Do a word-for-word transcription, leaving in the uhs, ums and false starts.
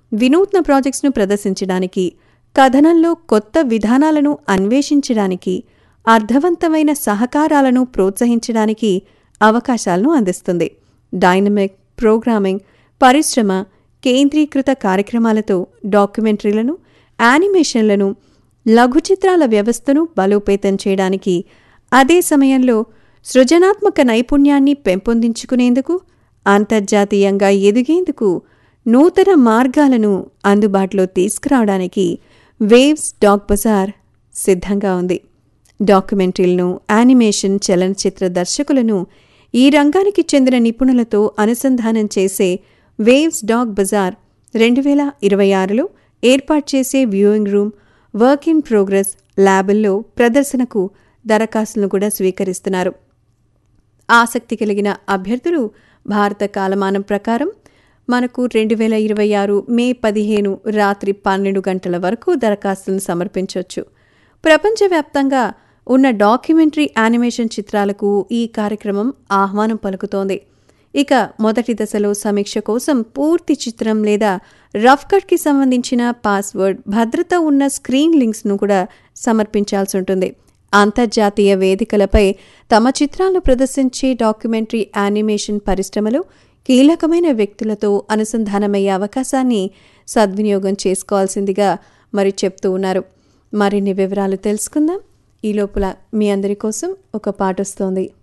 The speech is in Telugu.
వినూత్న ప్రాజెక్ట్స్ను ప్రదర్శించడానికి, కథనంలో కొత్త విధానాలను అన్వేషించడానికి, అర్థవంతమైన సహకారాలను ప్రోత్సహించడానికి అవకాశాలను అందిస్తుంది. డైనమిక్ ప్రోగ్రామింగ్, పరిశ్రమ కేంద్రీకృత కార్యక్రమాలతో డాక్యుమెంటరీలను, యానిమేషన్లను, లఘు చిత్రాల వ్యవస్థను బలోపేతం చేయడానికి, అదే సమయంలో సృజనాత్మక నైపుణ్యాన్ని పెంపొందించుకునేందుకు, అంతర్జాతీయంగా ఎదిగేందుకు నూతన మార్గాలను అందుబాటులో తీసుకురావడానికి వేవ్స్ డాక్ బజార్ సిద్ధంగా ఉంది. డాక్యుమెంటరీలను, యానిమేషన్, చలనచిత్ర దర్శకులను, ఈ రంగానికి చెందిన నిపుణులతో అనుసంధానం చేసే వేవ్స్ డాక్ బజార్ రెండు వేల ఇరవై ఆరులో ఏర్పాటు చేసే viewing room, work in progress ల్యాబుల్లో ప్రదర్శనకు దరఖాస్తులను కూడా స్వీకరిస్తున్నారు. ఆసక్తి కలిగిన అభ్యర్థులు భారత కాలమానం ప్రకారం మనకు రెండు వేల ఇరవై ఆరు మే పదిహేను రాత్రి పన్నెండు గంటల వరకు దరఖాస్తులను సమర్పించవచ్చు. ప్రపంచవ్యాప్తంగా ఉన్న డాక్యుమెంటరీ యానిమేషన్ చిత్రాలకు ఈ కార్యక్రమం ఆహ్వానం పలుకుతోంది. ఇక మొదటి దశలో సమీక్ష కోసం పూర్తి చిత్రం లేదా రఫ్ కట్కి సంబంధించిన పాస్వర్డ్, భద్రత ఉన్న స్క్రీన్ లింక్స్ను కూడా సమర్పించాల్సి ఉంటుంది. అంతర్జాతీయ వేదికలపై తమ చిత్రాలను ప్రదర్శించే డాక్యుమెంటరీ యానిమేషన్ పరిశ్రమలో కీలకమైన వ్యక్తులతో అనుసంధానమయ్యే అవకాశాన్ని సద్వినియోగం చేసుకోవాల్సిందిగా మరి చెప్తూ ఉన్నారు. మరిన్ని వివరాలు తెలుసుకుందాం. ఈ లోపల మీ అందరి కోసం ఒక పాట వస్తోంది.